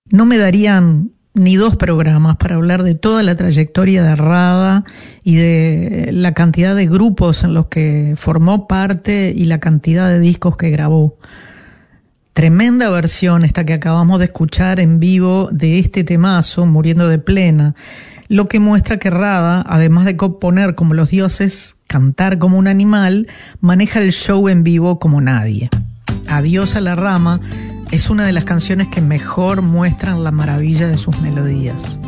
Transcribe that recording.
No me darían ni 2 programas para hablar de toda la trayectoria de Rada y de la cantidad de grupos en los que formó parte y la cantidad de discos que grabó. Tremenda versión esta que acabamos de escuchar en vivo de este temazo, Muriendo de Plena, lo que muestra que Rada, además de componer como los dioses, cantar como un animal, maneja el show en vivo como nadie. Adiós a la rama es una de las canciones que mejor muestran la maravilla de sus melodías.